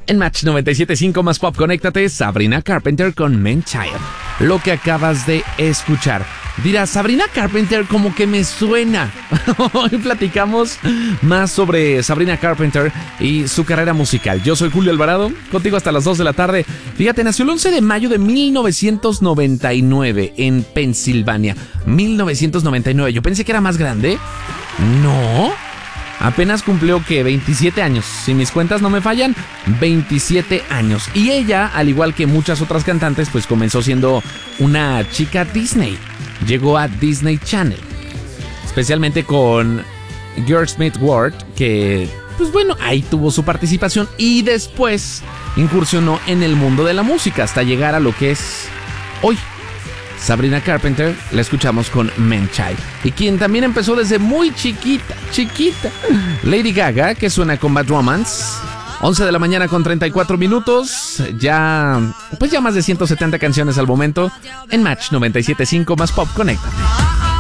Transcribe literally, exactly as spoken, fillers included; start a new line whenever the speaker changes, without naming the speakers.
En Match noventa y siete punto cinco más pop, conéctate, Sabrina Carpenter con Man Child. Lo que acabas de escuchar. Dirás, Sabrina Carpenter como que me suena. Hoy platicamos más sobre Sabrina Carpenter y su carrera musical. Yo soy Julio Alvarado, contigo hasta las dos de la tarde. Fíjate, nació el once de mayo de mil novecientos noventa y nueve en Pensilvania. mil novecientos noventa y nueve. Yo pensé que era más grande. No. Apenas cumplió, que veintisiete años, si mis cuentas no me fallan, veintisiete años. Y ella, al igual que muchas otras cantantes, pues comenzó siendo una chica Disney. Llegó a Disney Channel, especialmente con Girl Smith Ward, que, pues bueno, ahí tuvo su participación. Y después incursionó en el mundo de la música hasta llegar a lo que es hoy. Sabrina Carpenter, la escuchamos con Man Child. Y quien también empezó desde muy chiquita, chiquita, Lady Gaga, que suena con Bad Romance. once de la mañana con treinta y cuatro minutos. Ya, pues ya más de ciento setenta canciones al momento. En Match noventa y siete punto cinco más pop, conéctate.